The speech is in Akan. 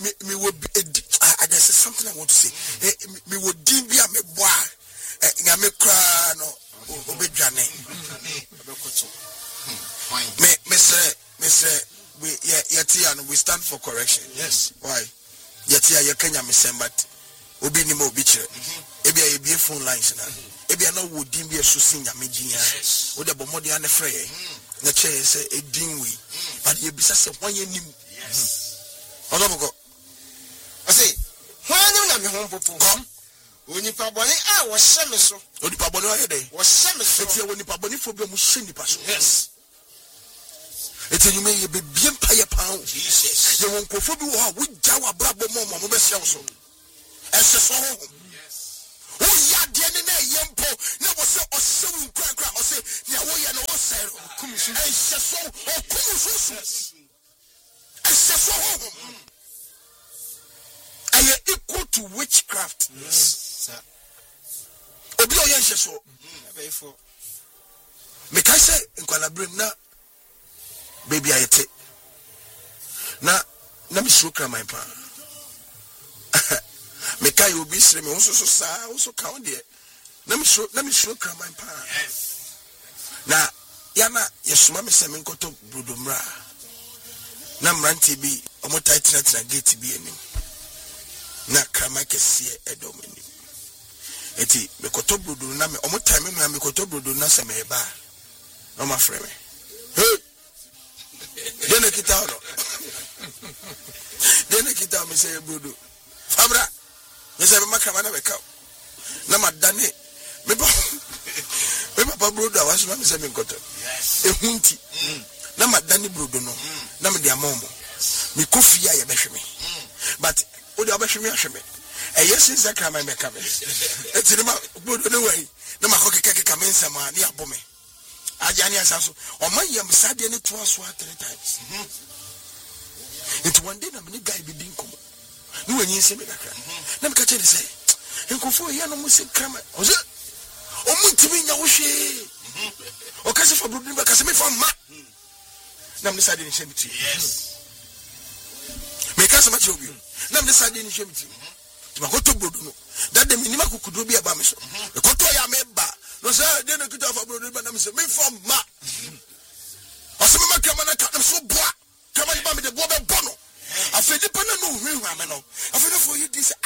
me would be there's something I want to say. Me would be a me boy. Nyame kra no obedwane. Me we we stand for correction. Yes. Why? Yetia ye Kenya me but obi ni mo obi kire. Ebi a ye phone lines na. Ebi a na wo din bi so sin nyame din ya. Wo de bomode ane frɛ ye. Na che say edin we. But ye bisa se hwan ye nim. Yes. Odoboko. I say, hwan na me hon popo. Come. Onipa boni a wo hye me so. Onipa boni o ye dey. Wo hye me so. Etia onipa boni fo bi mu hye nipa so. Yes. Eti you may be bien paye pound. Jesus. You won't go for you are with Jawa Brabo Momo, Mobesha also. As a song. Yes. Oh, ya dear, Yampo, never say or so crack or say, Yawa no sir, Kumus, and so, or Kumus. I said so. I am equal to witchcraft. Yes, sir. Obio Yansho. Very for. Make I say, in Qualabrim now. Baby, I take. Na me sukra my pa. Me kai obi sre me also so count there. Na me sukra my pa. Yes. Na yana yesuma me se me nkoto brodomra. Na mranti bi omo tight na gate bi enim. Na krama kese edom enim. Eti me koto brodo na me omo time me koto brodo na se me ba. No ma frɛ me. Hey. Dene kita me say brodo. Fabra. Me say me makama na beka. Na madane. Me papa brodo awaso me say me nkoto. Yes. Ehunti. Na madane brodo no. Na me de amomo. Me kofia ye behwe me. But o de obehwe me ahwe me. Yes is zakra me meka me. Eti ma brodo no way. Na makokeke kamensa ma ni abome. Ajani asaso o man yam sade ne to aso 3 times. It one day na me guy bi din komo. No wanyi se me kakra. Na me ka che say enkofo ye no mo se krama. O se o mu ntimi nya wo hwe. O ka se fa brodo ba ka se me fa ma. Na me sade ni shemiti. Yes. Me ka se ma che obi. Na me sade ni shemiti. Ti ma ko to brodo no. That dem ni ma kukudo bi aba me so. E ko to ya me ba. No sir, then I could have a brother, but I'm saying, me from Ma. I said, my camera cut so boa. Come on, the Boba Bono. I feel the panel, no, I feel for you this